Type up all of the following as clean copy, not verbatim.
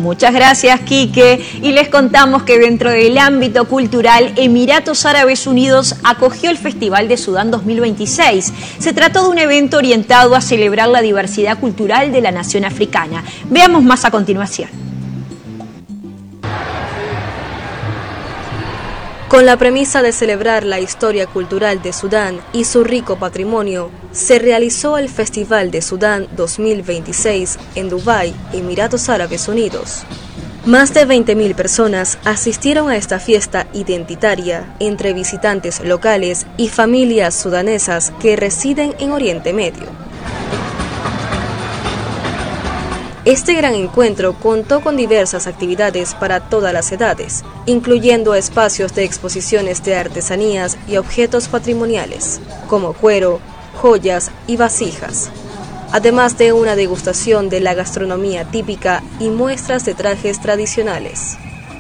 Muchas gracias, Quique. Y les contamos que dentro del ámbito cultural, Emiratos Árabes Unidos acogió el Festival de Sudán 2026. Se trató de un evento orientado a celebrar la diversidad cultural de la nación africana. Veamos más a continuación. Con la premisa de celebrar la historia cultural de Sudán y su rico patrimonio, se realizó el Festival de Sudán 2026 en Dubái, Emiratos Árabes Unidos. Más de 20.000 personas asistieron a esta fiesta identitaria entre visitantes locales y familias sudanesas que residen en Oriente Medio. Este gran encuentro contó con diversas actividades para todas las edades, incluyendo espacios de exposiciones de artesanías y objetos patrimoniales, como cuero, joyas y vasijas, además de una degustación de la gastronomía típica y muestras de trajes tradicionales.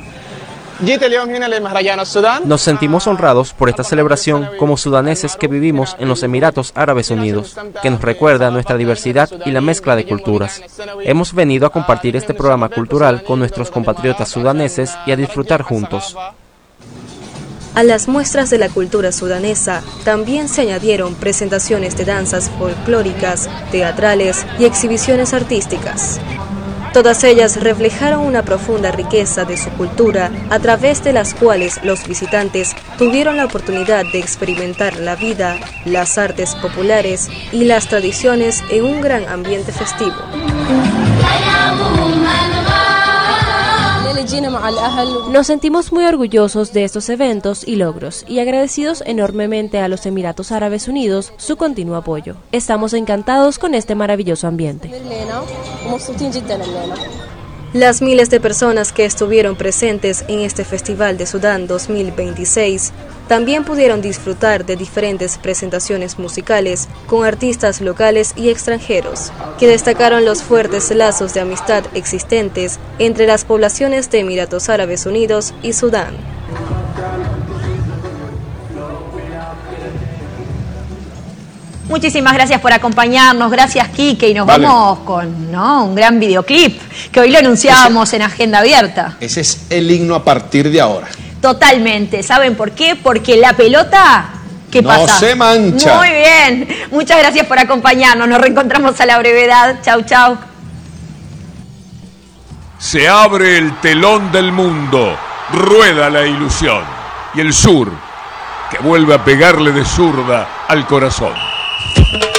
Nos sentimos honrados por esta celebración como sudaneses que vivimos en los Emiratos Árabes Unidos, que nos recuerda nuestra diversidad y la mezcla de culturas. Hemos venido a compartir este programa cultural con nuestros compatriotas sudaneses y a disfrutar juntos. A las muestras de la cultura sudanesa también se añadieron presentaciones de danzas folclóricas, teatrales y exhibiciones artísticas. Todas ellas reflejaron una profunda riqueza de su cultura, a través de las cuales los visitantes tuvieron la oportunidad de experimentar la vida, las artes populares y las tradiciones en un gran ambiente festivo. Nos sentimos muy orgullosos de estos eventos y logros y agradecidos enormemente a los Emiratos Árabes Unidos su continuo apoyo. Estamos encantados con este maravilloso ambiente. Las miles de personas que estuvieron presentes en este Festival de Sudán 2026 también pudieron disfrutar de diferentes presentaciones musicales con artistas locales y extranjeros, que destacaron los fuertes lazos de amistad existentes entre las poblaciones de Emiratos Árabes Unidos y Sudán. Muchísimas gracias por acompañarnos, gracias, Quique, y nos vamos con un gran videoclip que hoy lo anunciábamos en Agenda Abierta. Ese es el himno a partir de ahora. Totalmente, ¿saben por qué? Porque la pelota, ¿qué pasa? No se mancha. Muy bien, muchas gracias por acompañarnos, nos reencontramos a la brevedad, chau chau. Se abre el telón del mundo, rueda la ilusión, y el sur, que vuelve a pegarle de zurda al corazón.